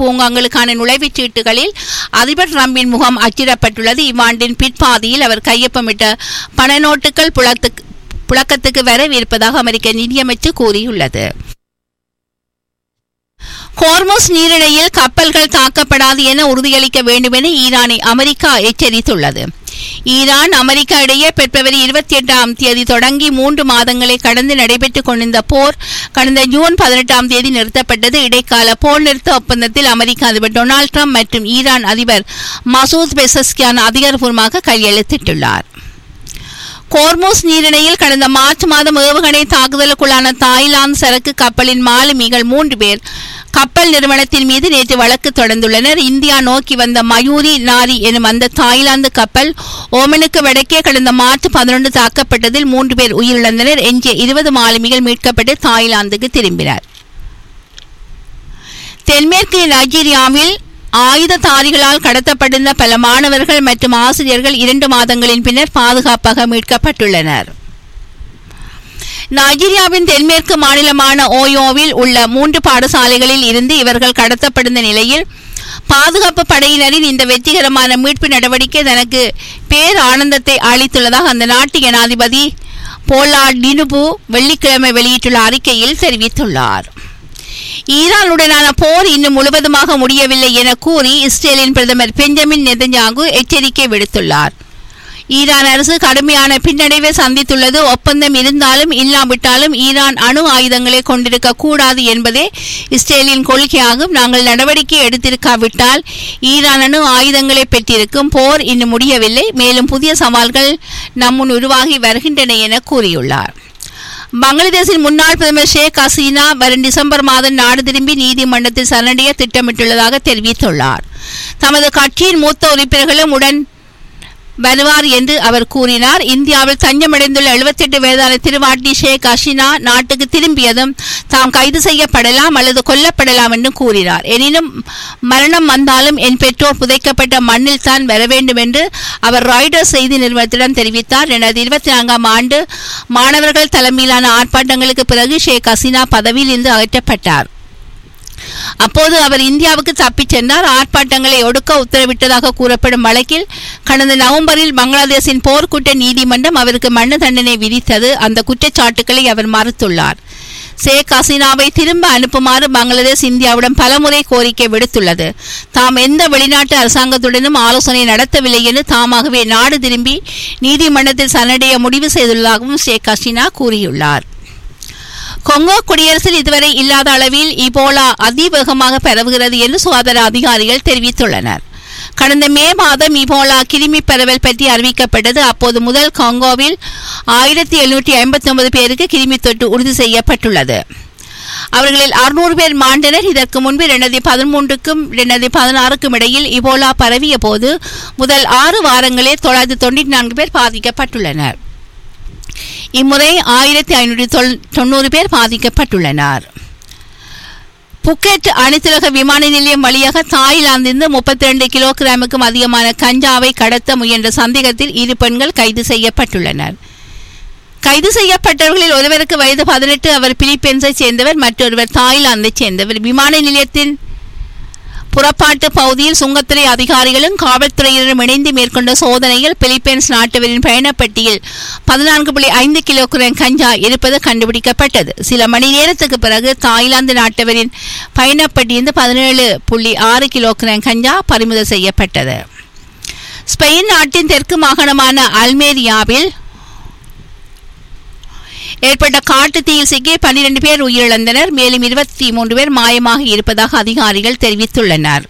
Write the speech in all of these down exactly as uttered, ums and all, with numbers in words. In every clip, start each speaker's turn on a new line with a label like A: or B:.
A: பூங்காங்களுக்கான நுழைவுச் சீட்டுகளில் அதிபர் டிரம்பின் முகம் அச்சிடப்பட்டுள்ளது. இவ்வாண்டின் பிற்பாதியில் அவர் கையொப்பமிட்ட பண நோட்டுகள் புலத்துக்கு புழக்கத்துக்கு வரவிருப்பதாக அமெரிக்க நிதியமைச்சு கூறியுள்ளது. ஹோர்முஸ் நீரிணையில் கப்பல்கள் தாக்கப்படாது என உறுதியளிக்க வேண்டும் என ஈரானை அமெரிக்கா எச்சரித்துள்ளது. ஈரான் அமெரிக்கா இடையே பிப்ரவரி இருபத்தி எட்டாம் தேதி தொடங்கி மூன்று மாதங்களை கடந்து நடைபெற்றுக் கொண்டிருந்த போர் கடந்த ஜூன் பதினெட்டாம் தேதி நிறுத்தப்பட்டது. இடைக்கால போர் நிறுத்த ஒப்பந்தத்தில் அமெரிக்க அதிபர் டொனால்டு டிரம்ப் மற்றும் ஈரான் அதிபர் மசூத் பெசஸ்கியான் அதிகாரப்பூர்வமாக கையெழுத்திட்டுள்ளார். ஹோர்முஸ் நீரிணையில் கடந்த மார்ச் மாதம் ஏவுகணை தாக்குதலுக்குள்ளான தாய்லாந்து சரக்கு கப்பலின் மாலுமிகள் மூன்று பேர் கப்பல் நிறுவனத்தின் மீது நேற்று வழக்கு தொடர்ந்துள்ளனர். இந்தியா நோக்கி வந்த மயூரி நாரி எனும் அந்த தாய்லாந்து கப்பல் ஓமனுக்கு வடக்கே கடந்த மார்ச் பதினொன்று தாக்கப்பட்டதில் மூன்று பேர் உயிரிழந்தனர். எஞ்சிய இருபது மாலுமிகள் மீட்கப்பட்டு தாய்லாந்துக்கு திரும்பினர். தென்மேற்கு நைஜீரியாவில் ஆயுததாரிகளால் கடத்தப்பட்டிருந்த பல மாணவர்கள் மற்றும் ஆசிரியர்கள் இரண்டு மாதங்களின் பின்னர் பாதுகாப்பாக மீட்கப்பட்டுள்ளனர். நைஜீரியாவின் தென்மேற்கு மாநிலமான ஓயோவில் உள்ள மூன்று பாடசாலைகளில் இருந்து இவர்கள் கடத்தப்பட்டிருந்த நிலையில் பாதுகாப்பு படையினரின் இந்த வெற்றிகரமான மீட்பு நடவடிக்கை தனக்கு பேர் ஆனந்தத்தை அளித்துள்ளதாக அந்த நாட்டு ஜனாதிபதி போலா டினுபு வெள்ளிக்கிழமை வெளியிட்டுள்ள அறிக்கையில் தெரிவித்துள்ளார். ஈரானுடனான போர் இன்னும் முழுவதுமாக முடியவில்லை என கூறி இஸ்ரேலின் பிரதமர் பெஞ்சமின் நெதன்யாகு எச்சரிக்கை விடுத்துள்ளார். ஈரான் அரசு கடுமையான பின்னடைவை சந்தித்துள்ளது. ஒப்பந்தம் இருந்தாலும் இல்லாவிட்டாலும் ஈரான் அணு ஆயுதங்களை கொண்டிருக்க கூடாது என்பதே இஸ்ரேலின் கொள்கையாகும். நாங்கள் நடவடிக்கை எடுத்திருக்காவிட்டால் ஈரான் அணு ஆயுதங்களை பெற்றிருக்கும். போர் இன்னும் முடியவில்லை. மேலும் புதிய சவால்கள் நம்முன் உருவாகி வருகின்றன என கூறியுள்ளார். பங்களாதேஷின் முன்னாள் பிரதமர் ஷேக் ஹசீனா வரும் டிசம்பர் மாதம் நாடு திரும்பி நீதிமன்றத்தில் சரணடைய திட்டமிட்டுள்ளதாக தெரிவித்துள்ளார். தமது கட்சியின் மூத்த உறுப்பினர்களும் உடன் வருவார் என்று அவர் கூறினார். இந்தியாவில் தஞ்சமடைந்துள்ள எழுபத்தி எட்டு வயதான திருவாட்டி ஷேக் ஹசீனா நாட்டுக்கு திரும்பியதும் தாம் கைது செய்யப்படலாம் அல்லது கொல்லப்படலாம் என்று கூறினார். எனினும் மரணம் வந்தாலும் என் பெற்றோர் புதைக்கப்பட்ட மண்ணில் தான் வர வேண்டும் என்று அவர் ராய்டர்ஸ் செய்தி நிறுவனத்திடம் தெரிவித்தார். இரண்டாயிரத்தி இருபத்தி நான்காம் ஆண்டு மாணவர்கள் தலைமையிலான ஆர்ப்பாட்டங்களுக்கு பிறகு ஷேக் ஹசீனா பதவியில் இருந்து அகற்றப்பட்டார். அப்போது அவர் இந்தியாவுக்கு தப்பிச் சென்றார். ஆர்ப்பாட்டங்களை ஒடுக்க உத்தரவிட்டதாக கூறப்படும் வழக்கில் கடந்த நவம்பரில் பங்களாதேஷின் போர்க்குற்ற நீதிமன்றம் அவருக்கு மரண தண்டனை விதித்தது. அந்த குற்றச்சாட்டுக்களை அவர் மறுத்துள்ளார். ஷேக் ஹசீனாவை திரும்ப அனுப்புமாறு பங்களாதேஷ் இந்தியாவிடம் பலமுறை கோரிக்கை விடுத்துள்ளது. தாம் எந்த வெளிநாட்டு அரசாங்கத்துடனும் ஆலோசனை நடத்தவில்லை என்று தாமாகவே நாடு திரும்பி நீதிமன்றத்தில் சரணடைய முடிவு செய்துள்ளதாகவும் ஷேக் ஹசீனா கூறியுள்ளார். கொங்கோ குடியரசில் இதுவரை இல்லாத அளவில் இபோலா அதிவேகமாக பரவுகிறது என்று சுகாதார அதிகாரிகள் தெரிவித்துள்ளனர். கடந்த மே மாதம் இபோலா கிருமி பரவல் பற்றி அறிவிக்கப்பட்டது. அப்போது முதல் கொங்கோவில் ஆயிரத்தி எழுநூற்றி ஐம்பத்தி ஒன்பது பேருக்கு கிருமி தொற்று உறுதி செய்யப்பட்டுள்ளது. அவர்களில் அறுநூறு பேர் மாண்டனர். இதற்கு முன்பு இரண்டாயிரத்தி பதிமூன்றுக்கும் இரண்டாயிரத்தி பதினாறுக்கும் இடையில் இபோலா பரவிய போது முதல் ஆறு வாரங்களில் தொள்ளாயிரத்தி தொண்ணூற்றி நான்கு பேர் பாதிக்கப்பட்டுள்ளனர். இம்முறை ஆயிரத்தி ஐநூற்றி தொண்ணூறு பேர் பாதிக்கப்பட்டுள்ளனர். புக்கெட் அனைத்துலக விமான நிலையம் வழியாக தாய்லாந்திலிருந்து முப்பத்தி இரண்டு கிலோகிராமுக்கும் அதிகமான கஞ்சாவை கடத்த முயன்ற சந்தேகத்தில் இரு பெண்கள் கைது செய்யப்பட்டுள்ளனர். கைது செய்யப்பட்டவர்களில் ஒருவருக்கு வயது பதினெட்டு. அவர் பிலிப்பைன்ஸை சேர்ந்தவர். மற்றொருவர் தாய்லாந்தை சேர்ந்தவர். விமான நிலையத்தின் புறப்பாட்டு பகுதியில் சுங்கத்துறை அதிகாரிகளும் காவல்துறையினரும் இணைந்து மேற்கொண்ட சோதனையில் பிலிப்பைன்ஸ் நாட்டவரின் பயணப்பட்டியில் பதினான்கு புள்ளி ஐந்து கிலோகிராம் கஞ்சா இருப்பது கண்டுபிடிக்கப்பட்டது. சில மணி நேரத்துக்கு பிறகு தாய்லாந்து நாட்டவரின் பயணப்பட்டியிலிருந்து பதினேழு புள்ளி ஆறு கிலோகிராம் கஞ்சா பறிமுதல் செய்யப்பட்டது. ஸ்பெயின் நாட்டின் தெற்கு மாகாணமான அல்மேரியாவில் ஏற்பட்ட காட்டு தீயில் சிக்கி பன்னிரண்டு பேர் உயிரிழந்தனர். மேலும் இருபத்தி மூன்று பேர் மாயமாக இருப்பதாக அதிகாரிகள் தெரிவித்துள்ளனர்.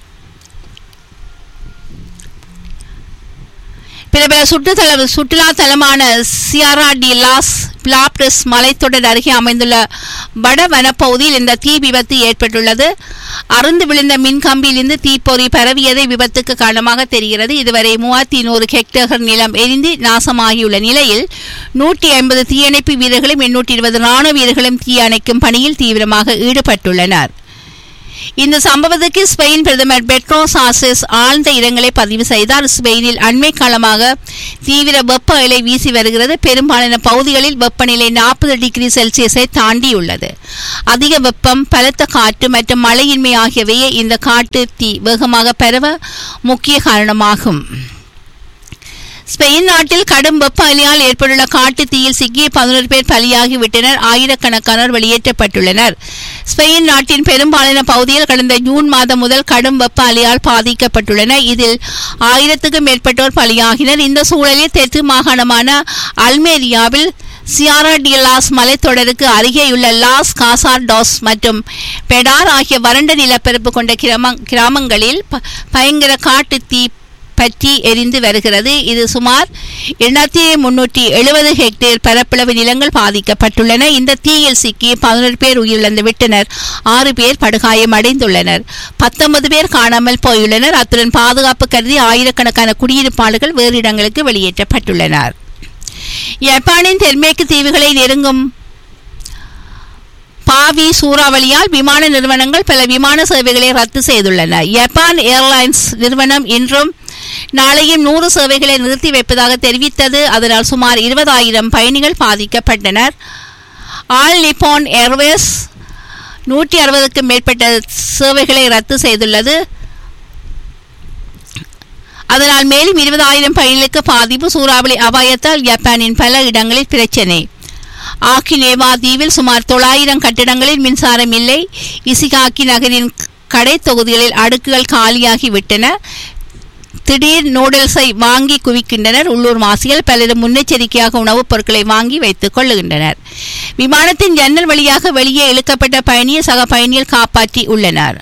A: பிரபல சுற்றுலா சுற்றுலா தலமான சியாரா டி லாஸ் பிளாப்ரஸ் மலைத்தொடர் அருகே அமைந்துள்ள வட வனப்பகுதியில் இந்த தீ விபத்து ஏற்பட்டுள்ளது. அருந்து விழுந்த மின்கம்பியிலிருந்து தீப்பொறி பரவியதை விபத்துக்கு காரணமாக தெரிகிறது. இதுவரை மூவாயிரத்தி நூறு ஹெக்டேர் நிலம் எரிந்து நாசமாகியுள்ள நிலையில் நூற்றி ஐம்பது தீயணைப்பு வீரர்களும் எண்ணூற்றி இருபது ராணுவ வீரர்களும் தீ அணைக்கும் பணியில் தீவிரமாக ஈடுபட்டுள்ளனர். இந்த சம்பவத்துக்கு ஸ்பெயின் பிரதமர் பெட்ரோ சாnchez ஆழ்ந்த இரங்கலை பதிவு செய்தார். ஸ்பெயினில் அண்மை காலமாக தீவிர வெப்ப அலை வீசி வருகிறது. பெரும்பாலான பகுதிகளில் வெப்பநிலை நாற்பது டிகிரி செல்சியஸை தாண்டியுள்ளது. அதிக வெப்பம், பலத்த காற்று மற்றும் மழையின்மை ஆகியவையே இந்த காட்டு தீ வேகமாக பரவ முக்கிய காரணமாகும். ஸ்பெயின் நாட்டில் கடும் வெப்ப அலையால் ஏற்பட்டுள்ள காட்டு தீயில் சிக்கிய பதினோரு பேர் பலியாகிவிட்டனர். ஆயிரக்கணக்கானோர் வெளியேற்றப்பட்டுள்ளனர். ஸ்பெயின் நாட்டின் பெரும்பாலான பகுதிகள் கடந்த ஜூன் மாதம் முதல் கடும் வெப்ப அலையால் பாதிக்கப்பட்டுள்ளன. இதில் ஆயிரத்துக்கும் மேற்பட்டோர் பலியாகினர். இந்த சூழலில் தெற்கு மாகாணமான அல்மேரியாவில் சியாரா டி லாஸ் மலைத்தொடருக்கு அருகேயுள்ள லாஸ் காசார்டாஸ் மற்றும் பெடார் ஆகிய வறண்ட நிலப்பரப்பு கொண்ட கிராம கிராமங்களில் பயங்கர காட்டு தீ பற்றி எரிந்து வருகிறது. இது சுமார் இரண்டாயிரத்தி முன்னூற்றி எழுபது ஹெக்டேர் பரப்பளவு நிலங்கள் பாதிக்கப்பட்டுள்ளன. இந்த தீயில் சிக்கி பதினொரு பேர் உயிரிழந்து விட்டனர். ஆறு பேர் படுகாயம் அடைந்துள்ளனர். பத்தொன்பது பேர் காணாமல் போயுள்ளனர். அத்துடன் பாதுகாப்பு கருதி ஆயிரக்கணக்கான குடியிருப்பாளர்கள் வேறு இடங்களுக்கு வெளியேற்றப்பட்டுள்ளனர். ஜப்பானின் தென்மேற்கு தீவுகளை நெருங்கும் பாவி சூறாவளியால் விமான நிறுவனங்கள் பல விமான சேவைகளை ரத்து செய்துள்ளன. ஜப்பான் ஏர்லைன்ஸ் நிறுவனம் இன்றும் நாளையும் நூறு சேவைகளை நிறுத்தி வைப்பதாக தெரிவித்தது. அதனால் சுமார் இருபதாயிரம் பயணிகள் பாதிக்கப்பட்டனர். ஆல் நிப்பான் ஏர்வேஸ் நூற்றி அறுபதுக்கும் மேற்பட்ட சேவைகளை ரத்து செய்துள்ளது. அதனால் மேலும் இருபதாயிரம் பயணிகளுக்கு பாதிப்பு. சூறாவளி அபாயத்தால் ஜப்பானின் பல இடங்களில் பிரச்சினை. ஆக்கினேவா தீவில் சுமார் தொள்ளாயிரம் கட்டிடங்களில் மின்சாரம் இல்லை. இசிகாக்கி நகரின் கடை தொகுதிகளில் அடுக்குகள் காலியாகிவிட்டன. திடீர் நூடுல்ஸை வாங்கி குவிக்கின்றனர் உள்ளூர் வாசிகள். பலரும் முன்னெச்சரிக்கையாக உணவுப் பொருட்களை வாங்கி வைத்துக் கொள்ளுகின்றனர். விமானத்தின் ஜன்னல் வழியாக வெளியே இழுக்கப்பட்ட பயணியை சக பயணிகள் காப்பாற்றி உள்ளனர்.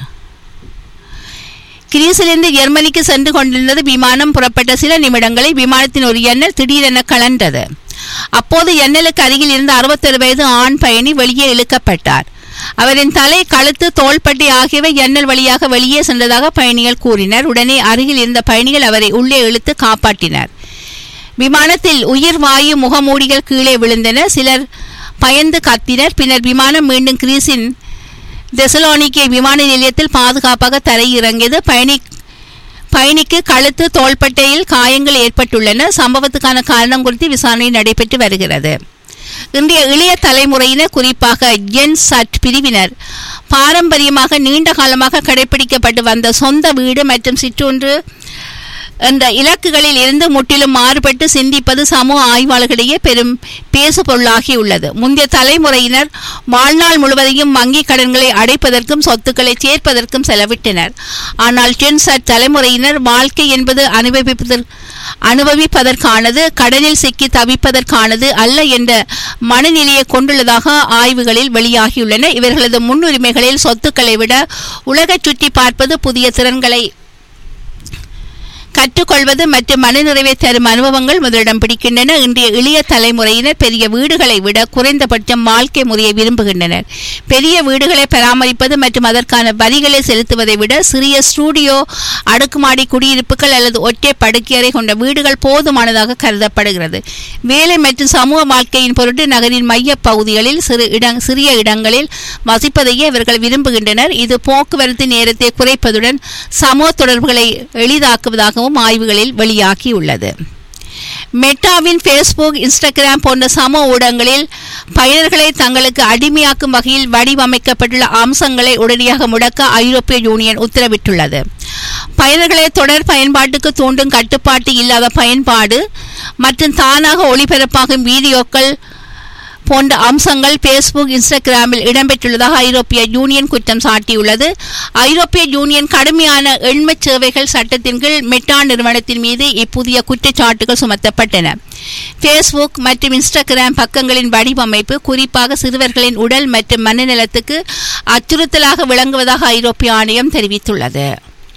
A: கிரீஸிலிருந்து ஜெர்மனிக்கு சென்று கொண்டிருந்தது விமானம். புறப்பட்ட சில நிமிடங்களில் விமானத்தின் ஒரு எண்ணல் திடீரென கலண்டது. அப்போது எண்ணலுக்கு அருகில் இருந்த அறுபத்தொரு வயது ஆண் பயணி வெளியே இழுக்கப்பட்டார். அவரின் தலை, கழுத்து, தோள்பட்டை ஆகியவை எண்ணல் வழியாக வெளியே சென்றதாக பயணிகள் கூறினர். உடனே அருகில் இருந்த பயணிகள் அவரை உள்ளே இழுத்து காப்பாற்றினர். விமானத்தில் உயிர் வாயு முகமூடிகள் கீழே விழுந்தன. சிலர் பயந்து கத்தினர். பின்னர் விமானம் மீண்டும் கிரீஸின் தெசலோனிக்கே விமான நிலையத்தில் பாதுகாப்பாக தரையிறங்கியது. பயணி பயணிக்கு கழுத்து, தோள்பட்டையில் காயங்கள் ஏற்பட்டுள்ளன. சம்பவத்துக்கான காரணம் குறித்து விசாரணை நடைபெற்று வருகிறது. இன்றைய இளைய தலைமுறையினர், குறிப்பாக ஜென் சட் பிரிவினர், பாரம்பரியமாக நீண்ட காலமாக கடைபிடிக்கப்பட்டு வந்த சொந்த வீடு மற்றும் சிற்றொன்று என்ற இலக்குகளில் இருந்து முற்றிலும் மாறுபட்டு சிந்திப்பது சமூக ஆய்வாளர்களிடையே பெரும் பேசு பொருளாகியுள்ளது. முந்தைய தலைமுறையினர் வாழ்நாள் முழுவதையும் வங்கி கடன்களை அடைப்பதற்கும் சொத்துக்களை சேர்ப்பதற்கும் செலவிட்டனர். ஆனால் ஜென்சட் தலைமுறையினர் வாழ்க்கை என்பது அனுபவிப்பதற்கு அனுபவிப்பதற்கானது, கடனில் சிக்கி தவிப்பதற்கானது அல்ல என்ற மனநிலையை கொண்டுள்ளதாக ஆய்வுகளில் வெளியாகியுள்ளன. இவர்களது முன்னுரிமைகளில் சொத்துக்களை விட உலகை சுற்றி பார்ப்பது, புதிய திறன்களை கற்றுக்கொள்வது மற்றும் மனநிறைவை தரும் அனுபவங்கள் முதலிடம் பிடிக்கின்றன. இன்றைய இளைய தலைமுறையினர் பெரிய வீடுகளை விட குறைந்தபட்சம் வாழ்க்கை முறையை விரும்புகின்றனர். பெரிய வீடுகளை பராமரிப்பது மற்றும் அதற்கான வரிகளை செலுத்துவதை விட சிறிய ஸ்டூடியோ, அடுக்குமாடி குடியிருப்புகள் அல்லது ஒற்றை படுக்கையறை கொண்ட வீடுகள் போதுமானதாக கருதப்படுகிறது. வேலை மற்றும் சமூக வாழ்க்கையின் பொருட்டு நகரின் மைய பகுதிகளில் சிறு இட சிறிய இடங்களில் வசிப்பதையே இவர்கள் விரும்புகின்றனர். இது போக்குவரத்து நேரத்தை குறைப்பதுடன் சமூக தொடர்புகளை எளிதாக்குவதாகவும் ஆய்வுகளில் வெளியாகியுள்ளது. மெட்டாவின் ஃபேஸ்புக், இன்ஸ்டாகிராம் போன்ற சமூக ஊடகங்களில் பயனர்களை தங்களுக்கு அடிமையாக்கும் வகையில் வடிவமைக்கப்பட்டுள்ள அம்சங்களை உடனடியாக முடக்க ஐரோப்பிய யூனியன் உத்தரவிட்டுள்ளது. பயனர்களை தொடர் பயன்பாட்டுக்கு தூண்டும் கட்டுப்பாட்டு இல்லாத பயன்பாடு மற்றும் தானாக ஒளிபரப்பாகும் வீடியோக்கள் போன்ற அம்சங்கள் ஃபேஸ்புக், இன்ஸ்டாகிராமில் இடம்பெற்றுள்ளதாக ஐரோப்பிய யூனியன் குற்றம் சாட்டியுள்ளது. ஐரோப்பிய யூனியன் கடுமையான எண்ம சேவைகள் சட்டத்தின் கீழ் மெட்டா நிறுவனத்தின் மீது இப்புதிய குற்றச்சாட்டுகள் சுமத்தப்பட்டன. ஃபேஸ்புக் மற்றும் இன்ஸ்டாகிராம் பக்கங்களின் வடிவமைப்பு குறிப்பாக சிறுவர்களின் உடல் மற்றும் மனநலத்துக்கு அச்சுறுத்தலாக விளங்குவதாக ஐரோப்பிய ஆணையம் தெரிவித்துள்ளது.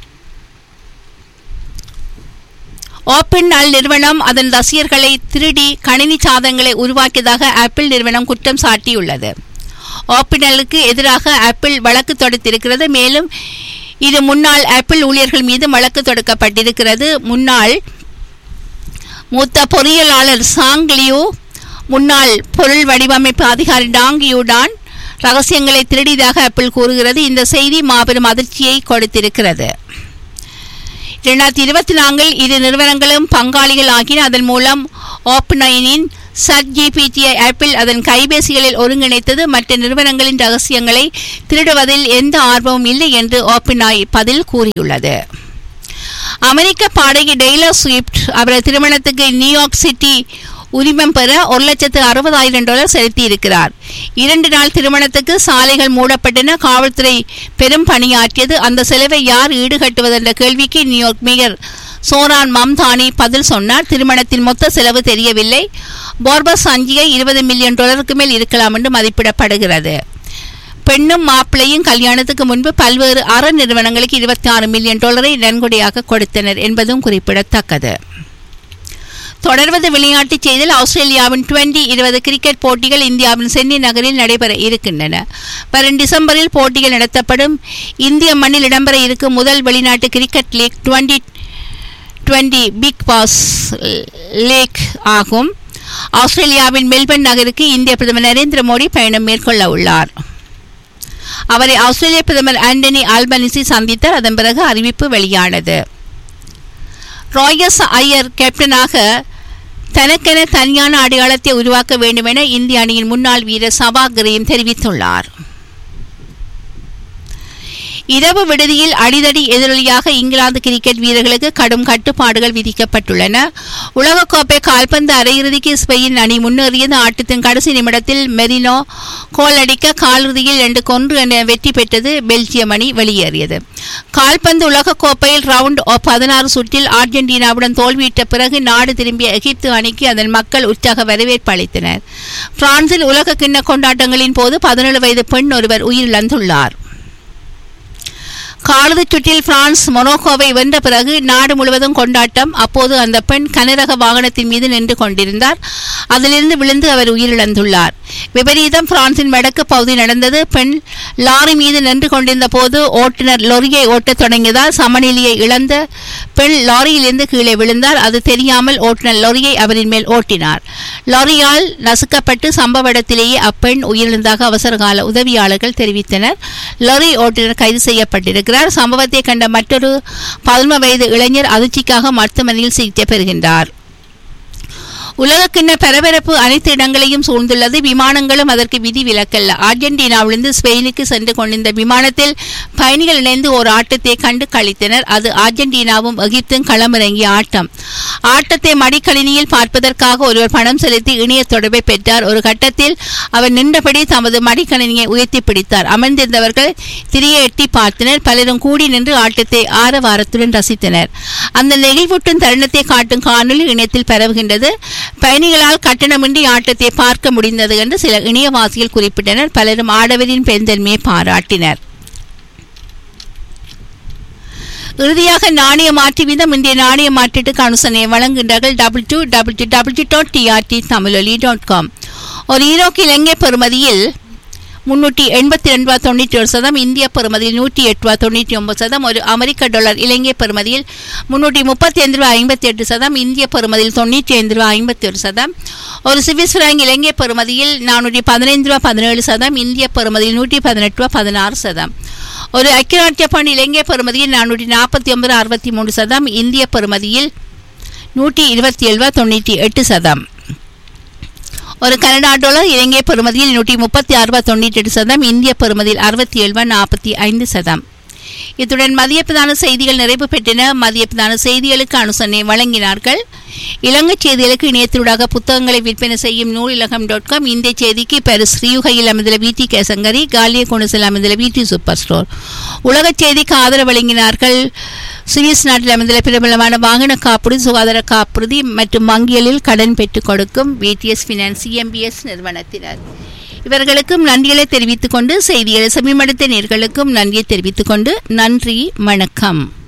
A: ஓப்பன் நல் நிறுவனம் அதன் ரசிகர்களை திருடி கணினி சாதனங்களை உருவாக்கியதாக ஆப்பிள் நிறுவனம் குற்றம் சாட்டியுள்ளது. ஓப்பனலுக்கு எதிராக ஆப்பிள் வழக்கு தொடுத்திருக்கிறது. மேலும் இது முன்னாள் ஆப்பிள் ஊழியர்கள் மீது வழக்கு தொடுக்கப்பட்டிருக்கிறது. முன்னாள் மூத்த பொறியியலாளர் சாங் லியூ, முன்னாள் பொருள் வடிவமைப்பு அதிகாரி டாங் யூடான், ரகசியங்களை திருடியதாக ஆப்பிள் கூறுகிறது. இந்த செய்தி மாபெரும் அதிர்ச்சியை கொடுத்திருக்கிறது. இரண்டாயிரத்தி இருபத்தி நான்கில் இரு நிறுவனங்களும் பங்காளிகள் ஆகின. அதன் மூலம் ஓப்பன்ஐனின் சட் ஜிபிடியை ஆப்பிள் அதன் கைபேசிகளில் ஒருங்கிணைத்தது. மற்ற நிறுவனங்களின் ரகசியங்களை திருடுவதில் எந்த ஆர்வமும் இல்லை என்று ஓப்பன்ஐ பதில் கூறியுள்ளது. அமெரிக்க பாடகி டெய்லர் ஸ்விஃப்ட் அவரது திருமணத்துக்கு நியூயார்க் சிட்டி உரிமம் பெற ஒரு லட்சத்து அறுபதாயிரம் டாலர் செலுத்தி இருக்கிறார். இரண்டு நாள் திருமணத்துக்கு சாலைகள் மூடப்பட்டன. காவல்துறை பெரும் பணியாற்றியது. அந்த செலவை யார் ஈடுகட்டுவதென்ற கேள்விக்கு நியூயார்க் மேயர் சோரான் மம்தானி பதில் சொன்னார். திருமணத்தின் மொத்த செலவு தெரியவில்லை. போர்பஸ் சஞ்சிகை இருபது மில்லியன் டாலருக்கு மேல் இருக்கலாம் என்று மதிப்பிடப்படுகிறது. பெண்ணும் மாப்பிள்ளையும் கல்யாணத்துக்கு முன்பு பல்வேறு அற நிறுவனங்களுக்கு இருபத்தி ஆறு மில்லியன் டாலரை நன்கொடையாக கொடுத்தனர் என்பதும் குறிப்பிடத்தக்கது. தொடர்வது விளையாட்டுச் செய்தியில் ஆஸ்திரேலியாவின் டுவெண்டி இருபது கிரிக்கெட் போட்டிகள் இந்தியாவின் சென்னை நகரில் நடைபெற இருக்கின்றன. வரும் டிசம்பரில் போட்டிகள் நடத்தப்படும். இந்திய மண்ணில் இடம்பெற இருக்கும் முதல் வெளிநாட்டு cricket league twenty twenty big pass league ஆகும். ஆஸ்திரேலியாவின் மெல்பர்ன் நகருக்கு இந்திய பிரதமர் நரேந்திர மோடி பயணம் மேற்கொள்ள உள்ளார். அவரை ஆஸ்திரேலிய பிரதமர் ஆண்டனி ஆல்பனிசி சந்தித்தார். அதன் பிறகு அறிவிப்பு வெளியானது. ராயஸ் ஐயர் கேப்டனாக தனக்கென தனியான அடையாளத்தை உருவாக்க வேண்டும் என இந்திய அணியின் முன்னாள் வீரர் சவாகரையும் தெரிவித்துள்ளார். இரவு விடுதியில் அடிதடி எதிரொலியாக இங்கிலாந்து கிரிக்கெட் வீரர்களுக்கு கடும் கட்டுப்பாடுகள் விதிக்கப்பட்டுள்ளன. உலகக்கோப்பை கால்பந்து அரையிறுதிக்கு ஸ்பெயின் அணி முன்னேறியது. ஆட்டத்தின் கடைசி நிமிடத்தில் மெரினோ கோல் அடிக்க காலிறுதியில் இரண்டு கொன்று என வெற்றி பெற்றது. பெல்ஜியம் அணி வெளியேறியது. கால்பந்து உலகக்கோப்பையில் ரவுண்ட் பதினாறு சுற்றில் அர்ஜென்டினாவுடன் தோல்வியிட்ட பிறகு நாடு திரும்பிய எகிப்து அணிக்கு அதன் மக்கள் உற்சாக வரவேற்பு அளித்தனர். பிரான்சில் உலக கிண்ண கொண்டாட்டங்களின் போது பதினேழு வயது பெண் ஒருவர் உயிரிழந்துள்ளார். காலிறுதிச் சுற்றில் பிரான்ஸ் மொரோக்கோவை வென்ற பிறகு நாடு முழுவதும் கொண்டாட்டம். அப்போது அந்த பெண் கனரக வாகனத்தின் மீது நின்று கொண்டிருந்தார். அதிலிருந்து விழுந்து அவர் உயிரிழந்துள்ளார். விபரீதம் பிரான்சின் வடக்கு பகுதி நடந்தது. பெண் லாரி மீது நின்று கொண்டிருந்த போது ஓட்டுநர் லொரியை ஓட்டத் தொடங்கியதால் சமநிலையை இழந்த பெண் லாரியிலிருந்து கீழே விழுந்தார். அது தெரியாமல் ஓட்டுநர் லொரியை அவரின் மேல் ஓட்டினார். லாரியால் நசுக்கப்பட்டு சம்பவ இடத்திலேயே அப்பெண் உயிரிழந்ததாக அவசரகால உதவியாளர்கள் தெரிவித்தனர். லாரி ஓட்டுநர் கைது செய்யப்பட்டிருக்கிறார். சம்பவத்தை கண்ட மற்றொரு பதினொன்று வயது இளைஞர் அதிர்ச்சிக்காக மருத்துவமனையில் சிகிச்சை பெறுகின்றார். உலகக்கிண்ண பரபரப்பு அனைத்து இடங்களையும் சூழ்ந்துள்ளது. விமானங்களும் அதற்கு விதி விலக்கல்ல. அர்ஜென்டினாவிலிருந்து ஸ்பெயினுக்கு சென்று கொண்டிருந்த விமானத்தில் பயணிகள் இணைந்து ஒரு ஆட்டத்தை கண்டு கழித்தனர். அது அர்ஜென்டினாவும் எகிப்தும் களமிறங்கிய ஆட்டம். ஆட்டத்தை மடிக்கணினியில் பார்ப்பதற்காக ஒருவர் பணம் செலுத்தி இணைய தொடர்பை பெற்றார். ஒரு கட்டத்தில் அவர் நின்றபடி தமது மடிக்கணினியை உயர்த்தி பிடித்தார். அமர்ந்திருந்தவர்கள் திரையை எட்டி பார்த்தனர். பலரும் கூடி நின்று ஆட்டத்தை ஆரவாரத்துடன் ரசித்தனர். அந்த நெகிழ்வூட்டும் தருணத்தை காட்டும் காணொலி இணையத்தில் பரவுகின்றது. பயணிகளால் கட்டணமின்றி ஆட்டத்தை பார்க்க முடிந்தது என்று சில இணையவாசிகள் குறிப்பிட்டனர். பலரும் ஆடவரின் பெருந்தன்மையை பாராட்டினர். இறுதியாக நாணய மாற்று வீதம். இந்திய நாணய மாற்றீட்டுக்கு அனுசரணை வழங்குகின்றார்கள். Double two double two double two dot TRT தமிழொலி டாட் காம். ஒரு ஈரோக்கு இலங்கை பெறுமதியில் முன்னூற்றி எண்பத்தி ரெண்டு ரூபா தொண்ணூற்றி ஒரு சதம், இந்திய பெறுமதியில் நூற்றி எட்டு ரூபா தொண்ணூற்றி ஒன்பது சதம், ஒரு அமெரிக்க டாலர் இலங்கை பெறுமதியில் முன்னூற்றி முப்பத்தி ஐந்து ரூபா ஐம்பத்தி எட்டு சதம், இந்திய பெறுமதியில் தொண்ணூற்றி ஐந்து ரூபா ஐம்பத்தி ஒரு சதம், ஒரு சுவிஸ் பிராங்க் இலங்கை பெறுமதியில் நானூற்றி பதினைந்து ரூபா பதினேழு சதம், இந்திய பெறுமதியில் நூற்றி பதினெட்டு ரூபா பதினாறு சதம், ஒரு ஐக்கிய பவுண்ட் இலங்கை பெறுமதியில் நானூற்றி நாற்பத்தி ஒன்பது அறுபத்தி மூன்று சதம், இந்திய பெறுமதியில் நூற்றி இருபத்தி ஏழு ரூபா தொண்ணூற்றி எட்டு சதம், ஒரு கனடா டாலர் இலங்கை பெறுமதியில் நூற்றி முப்பத்தி ஆறு ரூபா தொண்ணூற்றி எட்டு சதம், இந்திய பெறுமதியில் அறுபத்தி ஏழு ரூபா நாற்பத்தி ஐந்து சதம். இத்துடன் மதிய பிரதான செய்திகள் நிறைவு பெற்றன. மதிய பிரதான செய்திகளுக்கு அனுசரணை வழங்கினார்கள். இலங்கை செய்திகளுக்கு இணையத்திலூடாக புத்தகங்களை விற்பனை செய்யும் நூலிலகம் டாட் காம். இந்திய செய்திக்கு பெரு ஸ்ரீயுகையில் அமைந்துள்ள வீட்டி கேசங்கரி, காலிய குணசில் அமைந்துள்ள வீட்டி சூப்பர் ஸ்டோர். உலக செய்திக்கு ஆதரவு வழங்கினார்கள். சுவிஸ் நாட்டில் அமைந்துள்ள பிரபலமான வாகன காப்புறுதி, சுகாதார காப்புறுதி மற்றும் வங்கிகளில் கடன் பெற்றுக் கொடுக்கும் விடிஎஸ் ஃபினான்ஸ் சிஎம்பிஎஸ் நிறுவனத்தினர். இவர்களுக்கும் நன்றிகளை தெரிவித்துக் கொண்டு செய்திகளை செவிமடுத்த நேயர்களுக்கும் நன்றியை தெரிவித்துக் கொண்டு நன்றி, வணக்கம்.